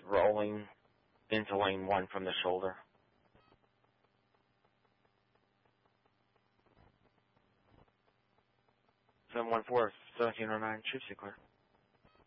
rolling into lane 1 from the shoulder. 714, 1709, shoot clear.